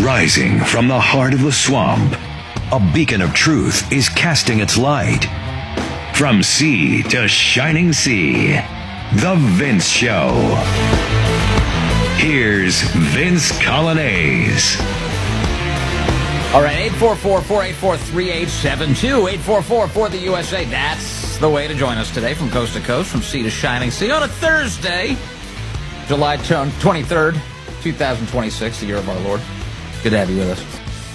Rising from the heart of the swamp, a beacon of truth is casting its light. From sea to shining sea, The Vince Show. Here's Vince Coglianese. All right, 844-484-3872, 844 for the USA. That's the way to join us today from coast to coast, from sea to shining sea on a Thursday, July 23rd, 2026, the year of our Lord. Good to have you with us.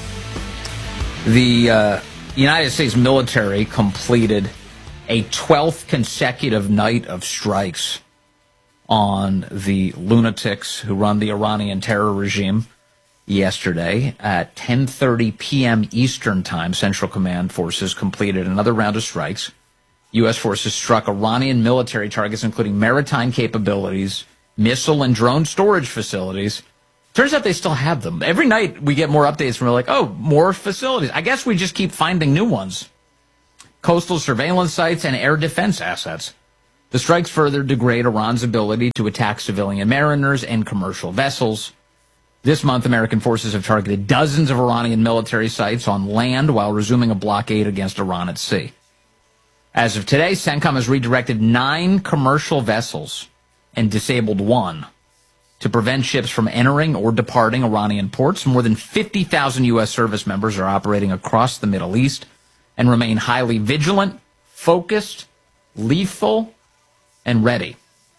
The United States military completed a 12th consecutive night of strikes on the lunatics who run the Iranian terror regime yesterday. At 10:30 p.m. Eastern Time, Central Command forces completed another round of strikes. U.S. forces struck Iranian military targets, including maritime capabilities, missile and drone storage facilities. Turns out they still have them. Every night we get more updates from like, oh, more facilities. I guess we just keep finding new ones. Coastal surveillance sites and air defense assets. The strikes further degrade Iran's ability to attack civilian mariners and commercial vessels. This month, American forces have targeted dozens of Iranian military sites on land while resuming a blockade against Iran at sea. As of today, CENTCOM has redirected 9 commercial vessels and disabled 1 to prevent ships from entering or departing Iranian ports. More than 50,000 U.S. service members are operating across the Middle East and remain highly vigilant, focused, lethal, and ready.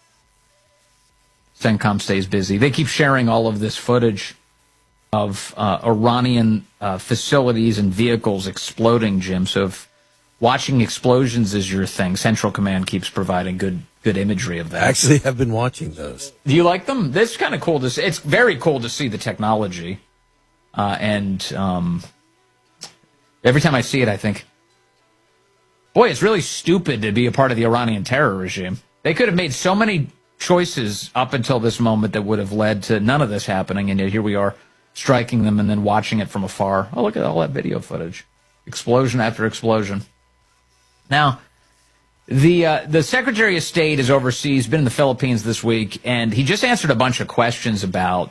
CENTCOM stays busy. They keep sharing all of this footage of Iranian facilities and vehicles exploding, Jim. So if watching explosions is your thing, Central Command keeps providing good imagery of that. Actually, I've been watching those. Do you like them? This is kind of cool to see. It's very cool to see the technology. And every time I see it, I think, boy, it's really stupid to be a part of the Iranian terror regime. They could have made so many choices up until this moment that would have led to none of this happening, and yet here we are striking them and then watching it from afar. Oh, look at all that video footage. Explosion after explosion. Now, the Secretary of State is overseas, been in the Philippines this week, and he just answered a bunch of questions about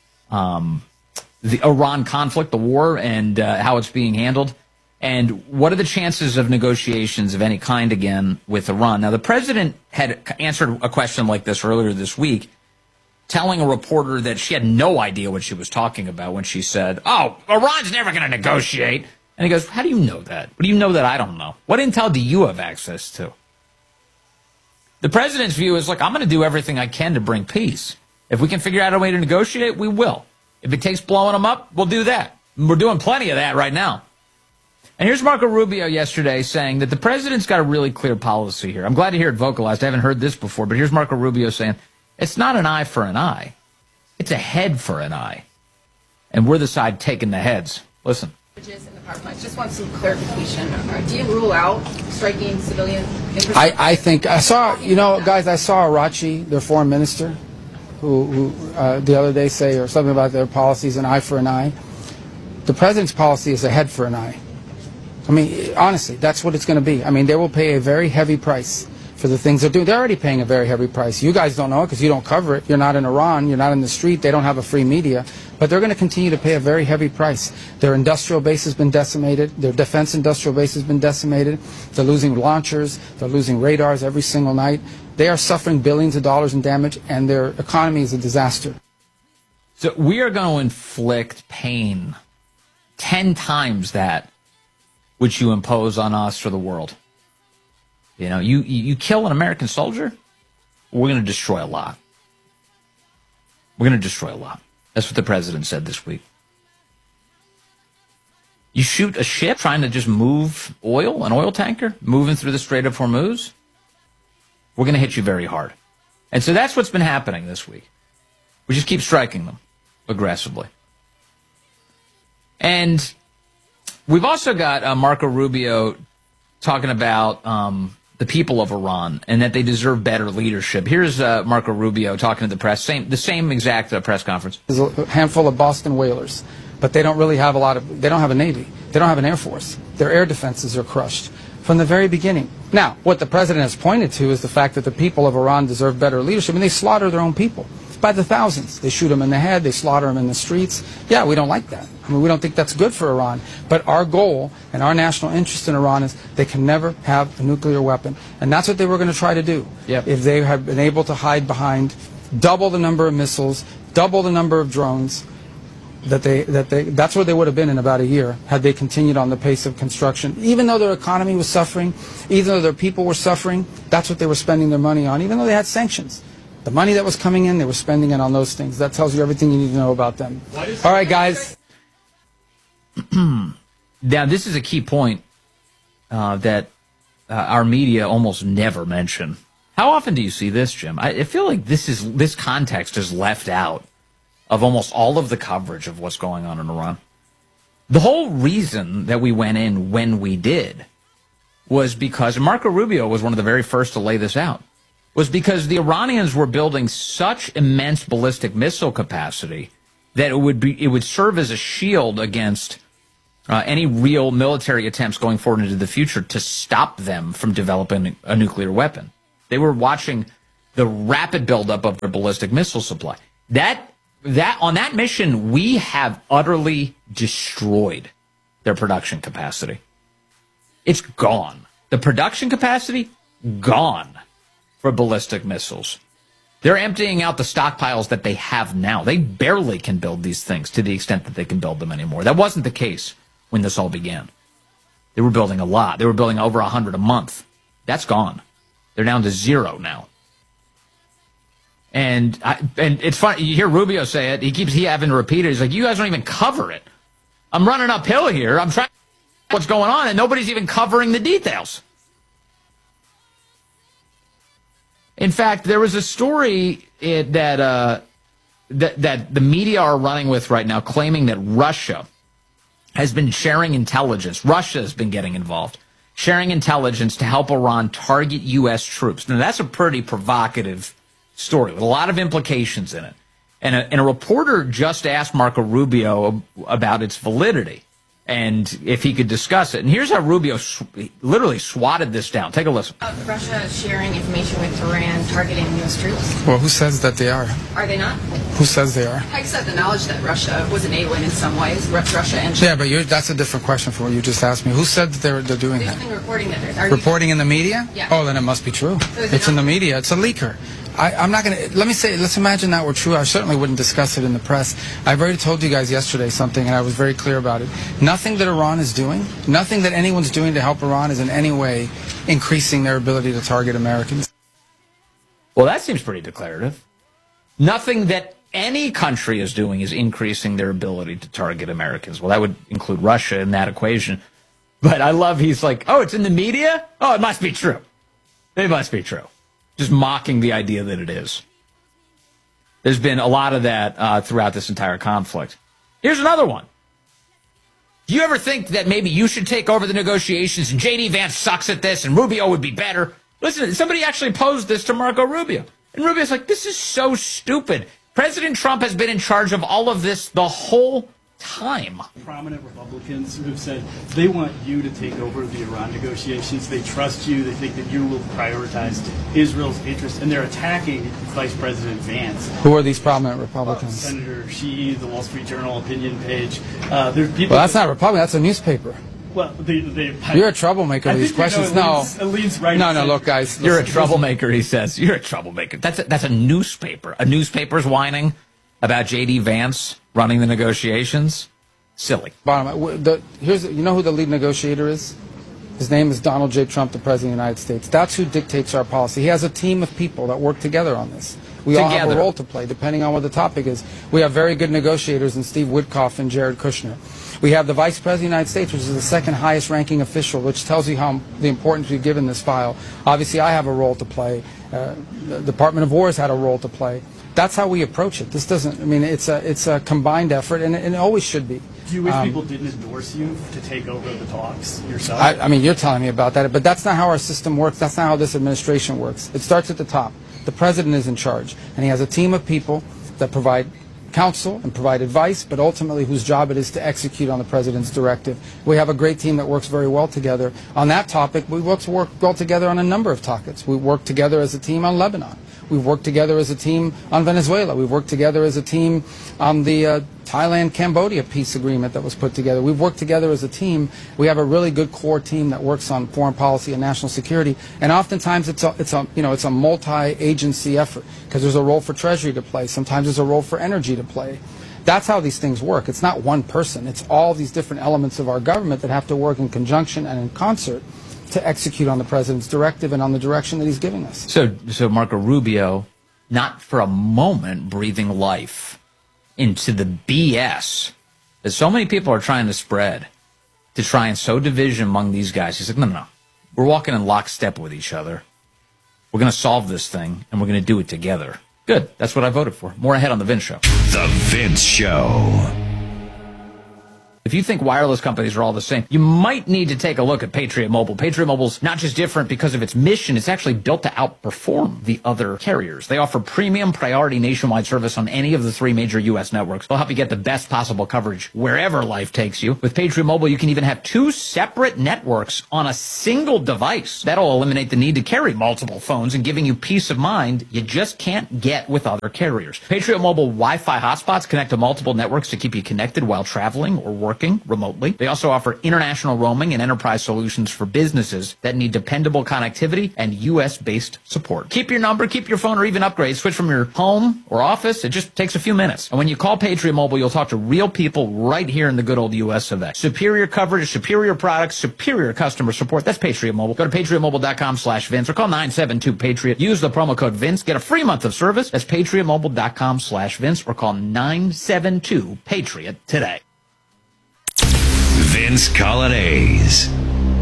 the Iran conflict, the war, and how it's being handled. And what are the chances of negotiations of any kind again with Iran? Now, the president had answered a question like this earlier this week, telling a reporter that she had no idea what she was talking about when she said, oh, Iran's never going to negotiate. And he goes, how do you know that? What do you know that I don't know? What intel do you have access to? The president's view is, like, I'm going to do everything I can to bring peace. If we can figure out a way to negotiate, we will. If it takes blowing them up, we'll do that. We're doing plenty of that right now. And here's Marco Rubio yesterday saying that the president's got a really clear policy here. I'm glad to hear it vocalized. I haven't heard this before, but here's Marco Rubio saying, it's not an eye for an eye. It's a head for an eye. And we're the side taking the heads. Listen. In the power plants. Just want some clarification. Do you rule out striking civilian infrastructure? I think I saw, guys, I saw Arachi, their foreign minister, who the other day say or something about their policies, an eye for an eye. The president's policy is a head for an eye. I mean, honestly, that's what it's going to be. I mean, they will pay a very heavy price for the things they're doing. They're already paying a very heavy price. You guys don't know it because you don't cover it. You're not in Iran. You're not in the street. They don't have a free media. But they're going to continue to pay a very heavy price. Their industrial base has been decimated. Their defense industrial base has been decimated. They're losing launchers. They're losing radars every single night. They are suffering billions of dollars in damage, and their economy is a disaster. So we are going to inflict pain 10 times that which you impose on us for the world. You kill an American soldier, we're going to destroy a lot. We're going to destroy a lot. That's what the president said this week. You shoot a ship trying to just move oil, an oil tanker, moving through the Strait of Hormuz, we're going to hit you very hard. And so that's what's been happening this week. We just keep striking them aggressively. And we've also got Marco Rubio talking about the people of Iran and that they deserve better leadership. Here's Marco Rubio talking to the press, the same exact press conference. There's a handful of Boston whalers, but they don't really have they don't have a Navy. They don't have an Air Force. Their air defenses are crushed from the very beginning. Now, what the president has pointed to is the fact that the people of Iran deserve better leadership, and they slaughter their own people. by the thousands. They shoot them in the head, they slaughter them in the streets. Yeah, we don't like that. I mean, we don't think that's good for Iran. But our goal and our national interest in Iran is they can never have a nuclear weapon. And that's what they were going to try to do. Yep. If they had been able to hide behind double the number of missiles, double the number of drones, that's where they would have been in about a year had they continued on the pace of construction. Even though their economy was suffering, even though their people were suffering, that's what they were spending their money on, even though they had sanctions. The money that was coming in, they were spending it on those things. That tells you everything you need to know about them. All right, guys. Now, this is a key point that our media almost never mention. How often do you see this, Jim? I feel like this context is left out of almost all of the coverage of what's going on in Iran. The whole reason that we went in when we did was because, and Marco Rubio was one of the very first to lay this out, was because the Iranians were building such immense ballistic missile capacity that it would serve as a shield against any real military attempts going forward into the future to stop them from developing a nuclear weapon. They were watching the rapid buildup of their ballistic missile supply. On that mission, we have utterly destroyed their production capacity. It's gone. The production capacity, gone for ballistic missiles. They're emptying out the stockpiles that they have now. They barely can build these things to the extent that they can build them anymore. That wasn't the case when this all began. They were building a lot. They were building over 100 a month. That's gone. They're down to 0 now. And it's funny, you hear Rubio say it, he having to repeat it. He's like, you guys don't even cover it. I'm running uphill here. I'm trying to figure out what's going on, and nobody's even covering the details. In fact, there was a story that the media are running with right now, claiming that Russia has been sharing intelligence. Russia has been getting involved, sharing intelligence to help Iran target U.S. troops. Now, that's a pretty provocative story with a lot of implications in it. And a reporter just asked Marco Rubio about its validity and if he could discuss it. And here's how Rubio literally swatted this down. Take a listen. Russia sharing information with Iran targeting U.S. troops? Well, who says that they are? Are they not? Who says they are? I accept the knowledge that Russia was enabling in some ways, Russia and China. Yeah, but that's a different question from what you just asked me. Who said that they're doing There's that? been reporting that they're... Reporting in the media? Yeah. Oh, then it must be true. So it's in the media. It's a leaker. I'm not going to, let's imagine that were true. I certainly wouldn't discuss it in the press. I've already told you guys yesterday something, and I was very clear about it. Nothing that Iran is doing, nothing that anyone's doing to help Iran is in any way increasing their ability to target Americans. Well, that seems pretty declarative. Nothing that any country is doing is increasing their ability to target Americans. Well, that would include Russia in that equation. But I love, he's like, oh, it's in the media? Oh, it must be true. It must be true. Just mocking the idea that it is. There's been a lot of that throughout this entire conflict. Here's another one. Do you ever think that maybe you should take over the negotiations and J.D. Vance sucks at this and Rubio would be better? Listen, somebody actually posed this to Marco Rubio. And Rubio's like, this is so stupid. President Trump has been in charge of all of this the whole time. Prominent Republicans who have said they want you to take over the Iran negotiations. They trust you. They think that you will prioritize Israel's interests, and they're attacking Vice President Vance. Who are these prominent Republicans? Senator Sheehy, the Wall Street Journal opinion page. There's people. Well, that's not Republican. That's a newspaper. Well, you're a troublemaker. These questions, it leads right. No. Look, guys, you're a troublemaker. He says you're a troublemaker. That's a newspaper. A newspaper's whining about J.D. Vance running the negotiations. Silly. Bottom. You know who the lead negotiator is? His name is Donald J. Trump, the President of the United States. That's who dictates our policy. He has a team of people that work together on this. We all have a role to play, depending on what the topic is. We have very good negotiators in Steve Witkoff and Jared Kushner. We have the Vice President of the United States, which is the second highest ranking official, which tells you how the importance we've given this file. Obviously, I have a role to play. The Department of War has had a role to play. That's how we approach it. This doesn't, I mean, it's a combined effort, and it always should be. Do you wish people didn't endorse you to take over the talks yourself? I mean, you're telling me about that, but that's not how our system works. That's not how this administration works. It starts at the top. The president is in charge, and he has a team of people that provide counsel and provide advice, but ultimately whose job it is to execute on the president's directive. We have a great team that works very well together. On that topic, we work well together on a number of topics. We work together as a team on Lebanon. We've worked together as a team on Venezuela. We've worked together as a team on the Thailand-Cambodia peace agreement that was put together. We've worked together as a team. We have a really good core team that works on foreign policy and national security. And oftentimes it's a multi-agency effort because there's a role for Treasury to play. Sometimes there's a role for energy to play. That's how these things work. It's not one person. It's all these different elements of our government that have to work in conjunction and in concert to execute on the president's directive and on the direction that he's giving us. So Marco Rubio, not for a moment breathing life into the BS that so many people are trying to spread to try and sow division among these guys. He's like, no. We're walking in lockstep with each other. We're going to solve this thing, and we're going to do it together. Good. That's what I voted for. More ahead on The Vince Show. The Vince Show. If you think wireless companies are all the same, you might need to take a look at Patriot Mobile. Patriot Mobile's not just different because of its mission, it's actually built to outperform the other carriers. They offer premium priority nationwide service on any of the 3 major U.S. networks. They'll help you get the best possible coverage wherever life takes you. With Patriot Mobile, you can even have 2 separate networks on a single device. That'll eliminate the need to carry multiple phones and giving you peace of mind you just can't get with other carriers. Patriot Mobile Wi-Fi hotspots connect to multiple networks to keep you connected while traveling or working remotely. They also offer international roaming and enterprise solutions for businesses that need dependable connectivity and U.S.-based support. Keep your number, keep your phone, or even upgrade. Switch from your home or office. It just takes a few minutes. And when you call Patriot Mobile, you'll talk to real people right here in the good old U.S. of A. Superior coverage, superior products, superior customer support. That's Patriot Mobile. Go to patriotmobile.com/Vince or call 972-PATRIOT. Use the promo code Vince. Get a free month of service. That's patriotmobile.com/Vince or call 972-PATRIOT today. Vince Coglianese.